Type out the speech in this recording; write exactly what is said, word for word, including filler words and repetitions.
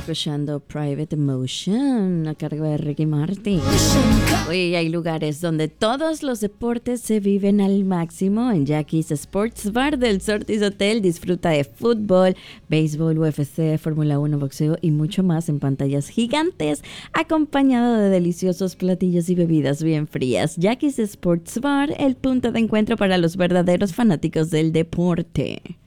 escuchando Private Emotion a cargo de Ricky Martin. Hoy hay lugares donde todos los deportes se viven al máximo. En Jackie's Sports Bar del Sortis Hotel disfruta de fútbol, béisbol, U F C, Fórmula uno, boxeo y mucho más en pantallas gigantes, acompañado de deliciosos platillos y bebidas bien frías. Jackie's Sports Bar, el punto de encuentro para los verdaderos fanáticos del deporte.